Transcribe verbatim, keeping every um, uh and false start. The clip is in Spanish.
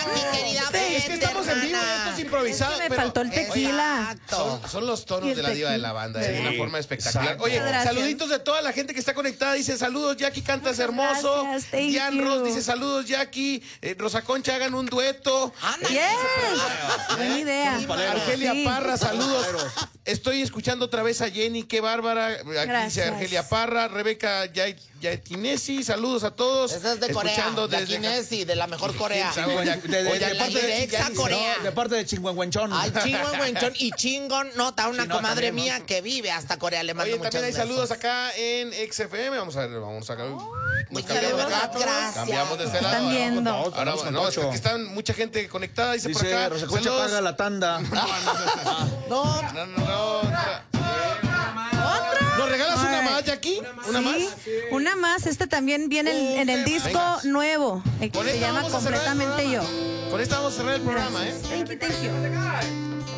mi querida Betty, es que estamos en vivo, hermana. esto es improvisado. Es que me pero faltó el tequila. Son, son los tonos de la diva de la banda, es Sí, una forma espectacular. exacto. Oye, Gracias. saluditos de toda la gente que está conectada. Dice saludos, Jackie, cantas hermoso. gracias, thank Dian you. Ross dice saludos, Jackie. Eh, Rosa Concha, hagan un dueto. Ándale. Yes. Buena idea. Argelia Sí. Parra, saludos. Estoy escuchando otra vez a Jenny, qué bárbara. Aquí dice Gracias. Argelia Parra, Rebeca Yait- Yaitinesi, saludos a todos. Esa es de Corea, Escuchando de desde Kinesi, de la mejor Corea. Sí, oye, De, de- oye, de la parte de, directa no, Corea. de parte de Chinguanguenchón. Ay, chingón, y chingón, nota una Sí, no, comadre también, mía ¿no? que vive hasta Corea. Le mando Oye, muchos también hay besos. saludos acá en X F M. Vamos a ver, vamos a cambiar. Muchas cambiamos de gracias. lado. Gracias. Cambiamos de este lado. Están viendo. Vamos, Ahora, vamos con no, es Tocho. que están mucha gente conectada. Dice, por Dice, acá. Rosa Concha saludos. paga la tanda. No, No, no, no. Otra. ¿Otra? ¿Nos regalas una Alright. más, Jackie? ¿Una más? Sí, una más. Esta también viene en, en el disco Venga. nuevo, el que Con se esta llama vamos a cerrar el Completamente Yo. programa. Con esta vamos a cerrar el programa, ¿eh? Thank you, thank you.